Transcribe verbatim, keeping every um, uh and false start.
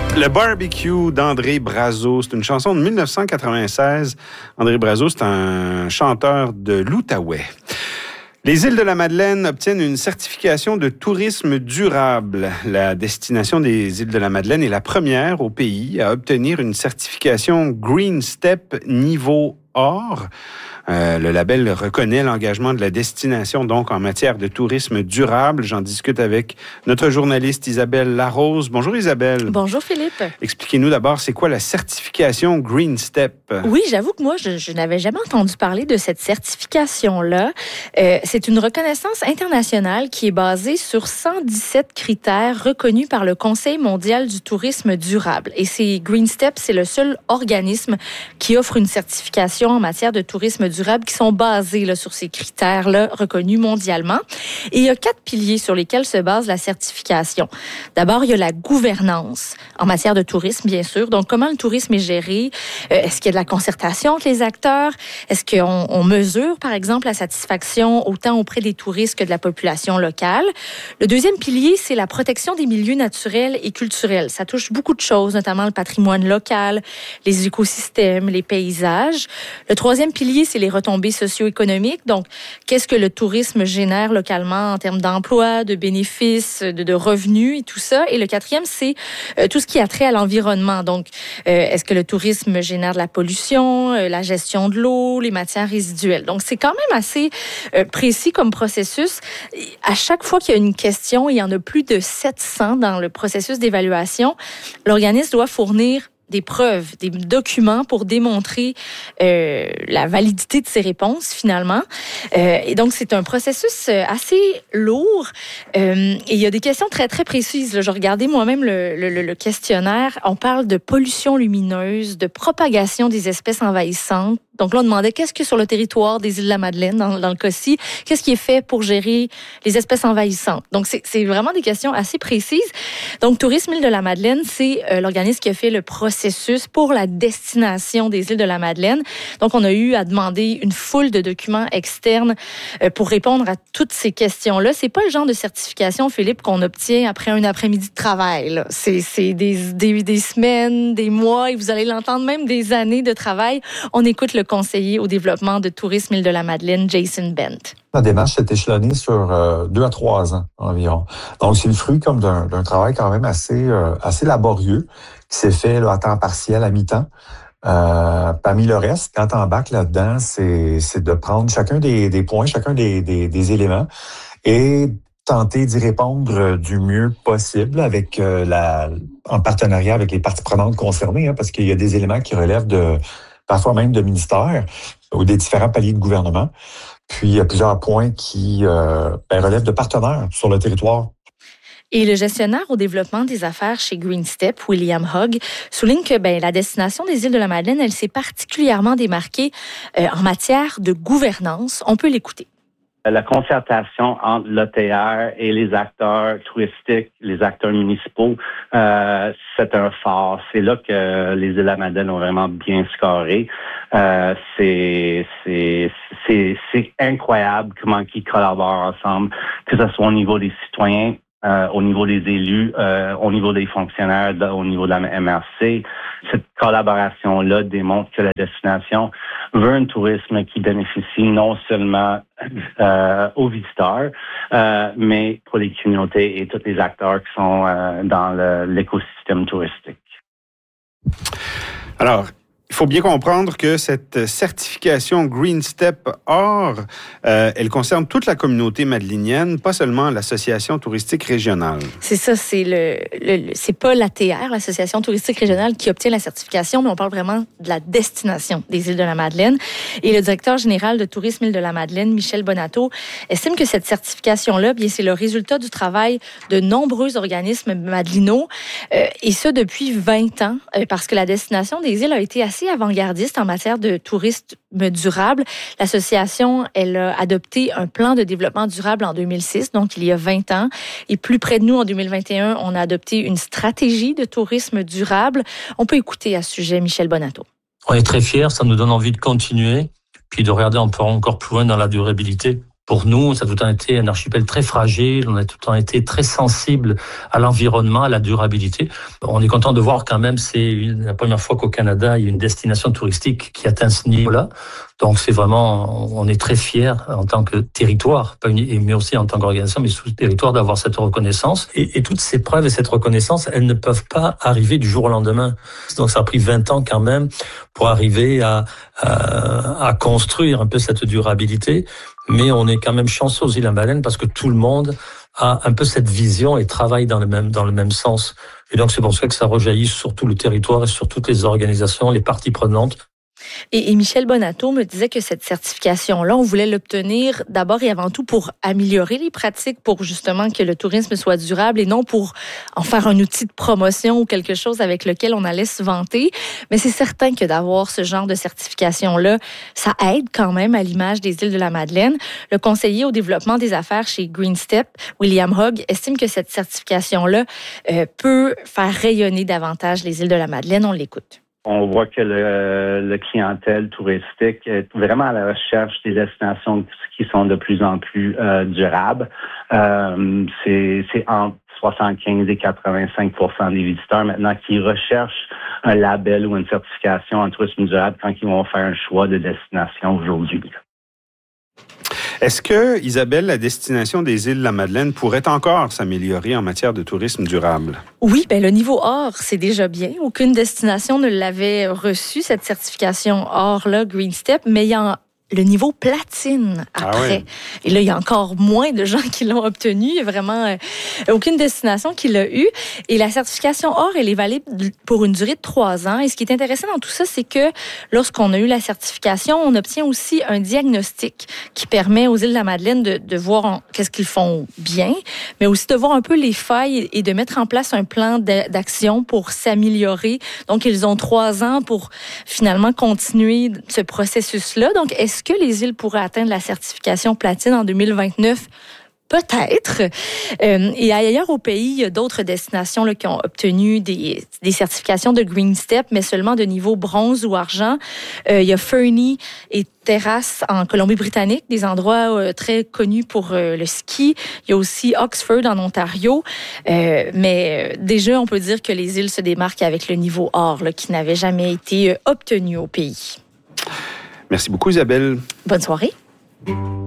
Le barbecue d'André Brazeau, c'est une chanson de dix-neuf cent quatre-vingt-seize. André Brazeau, c'est un chanteur de l'Outaouais. Les îles de la Madeleine obtiennent une certification de tourisme durable. La destination des îles de la Madeleine est la première au pays à obtenir une certification Green Step niveau or. Euh, le label reconnaît l'engagement de la destination, donc, en matière de tourisme durable. J'en discute avec notre journaliste Isabelle Larose. Bonjour Isabelle. Bonjour Philippe. Expliquez-nous d'abord, c'est quoi la certification Green Step? Oui, j'avoue que moi, je, je n'avais jamais entendu parler de cette certification-là. Euh, c'est une reconnaissance internationale qui est basée sur cent dix-sept critères reconnus par le Conseil mondial du tourisme durable. Et c'est Green Step, c'est le seul organisme qui offre une certification en matière de tourisme durable durables qui sont basés là, sur ces critères-là reconnus mondialement. Et il y a quatre piliers sur lesquels se base la certification. D'abord, il y a la gouvernance en matière de tourisme, bien sûr. Donc, comment le tourisme est géré? Euh, est-ce qu'il y a de la concertation entre les acteurs? Est-ce qu'on on mesure, par exemple, la satisfaction autant auprès des touristes que de la population locale? Le deuxième pilier, c'est la protection des milieux naturels et culturels. Ça touche beaucoup de choses, notamment le patrimoine local, les écosystèmes, les paysages. Le troisième pilier, c'est les retombées socio-économiques. Donc, qu'est-ce que le tourisme génère localement en termes d'emplois, de bénéfices, de, de revenus et tout ça. Et le quatrième, c'est euh, tout ce qui a trait à l'environnement. Donc, euh, est-ce que le tourisme génère de la pollution, euh, la gestion de l'eau, les matières résiduelles. Donc, c'est quand même assez euh, précis comme processus. À chaque fois qu'il y a une question, il y en a plus de sept cents dans le processus d'évaluation, l'organisme doit fournir des preuves, des documents pour démontrer euh, la validité de ces réponses, finalement. Euh, et donc, c'est un processus assez lourd. Euh, et il y a des questions très, très précises. Là, je regardais moi-même le, le, le questionnaire. On parle de pollution lumineuse, de propagation des espèces envahissantes. Donc là, on demandait qu'est-ce que sur le territoire des îles de la Madeleine, dans, dans le cas-ci, qu'est-ce qui est fait pour gérer les espèces envahissantes. Donc, c'est, c'est vraiment des questions assez précises. Donc, Tourisme Île de la Madeleine, c'est euh, l'organisme qui a fait le processus pour la destination des îles de la Madeleine. Donc, on a eu à demander une foule de documents externes euh, pour répondre à toutes ces questions-là. C'est pas le genre de certification, Philippe, qu'on obtient après un après-midi de travail. Là. C'est, c'est des, des, des semaines, des mois, et vous allez l'entendre, même des années de travail. On écoute le conseiller au développement de Tourisme Île de la Madeleine, Jason Bent. La démarche s'est échelonnée sur euh, deux à trois ans environ. Donc, c'est le fruit comme d'un, d'un travail quand même assez euh, assez laborieux qui s'est fait là, à temps partiel, à mi-temps. Euh, parmi le reste, quand tu embarques là-dedans, c'est, c'est de prendre chacun des, des points, chacun des, des, des éléments et tenter d'y répondre du mieux possible avec euh, la en partenariat avec les parties prenantes concernées, hein, parce qu'il y a des éléments qui relèvent de parfois même de ministères ou des différents paliers de gouvernement. Puis, il y a plusieurs points qui euh, ben, relèvent de partenaires sur le territoire. Et le gestionnaire au développement des affaires chez Green Step, William Hogg, souligne que ben, la destination des îles de la Madeleine, elle s'est particulièrement démarquée euh, en matière de gouvernance. On peut l'écouter. La concertation entre l'O T R et les acteurs touristiques, les acteurs municipaux, euh, c'est un phare. C'est là que les îles de la Madeleine ont vraiment bien scoré. Euh, c'est, c'est, c'est, c'est incroyable comment ils collaborent ensemble, que ce soit au niveau des citoyens, Euh, au niveau des élus, euh, au niveau des fonctionnaires, de, au niveau de la M R C. Cette collaboration-là démontre que la destination veut un tourisme qui bénéficie non seulement euh, aux visiteurs, euh, mais pour les communautés et tous les acteurs qui sont euh, dans le, l'écosystème touristique. Alors, il faut bien comprendre que cette certification Green Step Or, euh, elle concerne toute la communauté madelinienne, pas seulement l'association touristique régionale. C'est ça, c'est le, le c'est pas l'A T R, l'association touristique régionale, qui obtient la certification, mais on parle vraiment de la destination des îles de la Madeleine. Et le directeur général de Tourisme Île de la Madeleine, Michel Bonato, estime que cette certification-là, bien, c'est le résultat du travail de nombreux organismes madelinots, euh, et ça depuis vingt ans, euh, parce que la destination des îles a été assez avant-gardiste en matière de tourisme durable. L'association, elle a adopté un plan de développement durable en deux mille six, donc il y a vingt ans. Et plus près de nous, en deux mille vingt et un, on a adopté une stratégie de tourisme durable. On peut écouter à ce sujet Michel Bonato. On est très fiers, ça nous donne envie de continuer, puis de regarder encore plus loin dans la durabilité. Pour nous, ça a tout le temps été un archipel très fragile, on a tout le temps été très sensible à l'environnement, à la durabilité. On est content de voir quand même, c'est une, la première fois qu'au Canada, il y a une destination touristique qui atteint ce niveau-là. Donc c'est vraiment, on est très fiers en tant que territoire, pas une, mais aussi en tant qu'organisation, mais sous territoire d'avoir cette reconnaissance. Et, et toutes ces preuves et cette reconnaissance, elles ne peuvent pas arriver du jour au lendemain. Donc ça a pris vingt ans quand même pour arriver à, à, à construire un peu cette durabilité. Mais on est quand même chanceux aux îles de la Madeleine parce que tout le monde a un peu cette vision et travaille dans le même, dans le même sens. Et donc, c'est pour ça que ça rejaillit sur tout le territoire et sur toutes les organisations, les parties prenantes. Et, et Michel Bonato me disait que cette certification-là, on voulait l'obtenir d'abord et avant tout pour améliorer les pratiques, pour justement que le tourisme soit durable et non pour en faire un outil de promotion ou quelque chose avec lequel on allait se vanter. Mais c'est certain que d'avoir ce genre de certification-là, ça aide quand même à l'image des îles de la Madeleine. Le conseiller au développement des affaires chez Green Step, William Hogg, estime que cette certification-là euh, peut faire rayonner davantage les îles de la Madeleine. On l'écoute. On voit que le, le clientèle touristique est vraiment à la recherche des destinations qui sont de plus en plus euh, durables. Euh, c'est, c'est entre soixante-quinze et quatre-vingt-cinq pour cent des visiteurs maintenant qui recherchent un label ou une certification en tourisme durable quand ils vont faire un choix de destination aujourd'hui. Est-ce que, Isabelle, la destination des îles de la Madeleine pourrait encore s'améliorer en matière de tourisme durable? Oui, ben le niveau or, c'est déjà bien. Aucune destination ne l'avait reçu, cette certification or-là, Green Step, mais il y a le niveau platine après. Ah ouais. Et là, il y a encore moins de gens qui l'ont obtenu. Il y a vraiment euh, aucune destination qui l'a eu. Et la certification or, elle est valide pour une durée de trois ans. Et ce qui est intéressant dans tout ça, c'est que lorsqu'on a eu la certification, on obtient aussi un diagnostic qui permet aux îles de la Madeleine de, de voir en, qu'est-ce qu'ils font bien, mais aussi de voir un peu les failles et de mettre en place un plan de, d'action pour s'améliorer. Donc, ils ont trois ans pour finalement continuer ce processus-là. Donc, est-ce Est-ce que les îles pourraient atteindre la certification platine en deux mille vingt-neuf? Peut-être. Euh, et ailleurs au pays, il y a d'autres destinations là, qui ont obtenu des, des certifications de Green Step, mais seulement de niveau bronze ou argent. Euh, il y a Fernie et Terrace en Colombie-Britannique, des endroits euh, très connus pour euh, le ski. Il y a aussi Oxford en Ontario. Euh, mais euh, déjà, on peut dire que les îles se démarquent avec le niveau or là, qui n'avait jamais été euh, obtenu au pays. Merci beaucoup, Isabelle. Bonne soirée.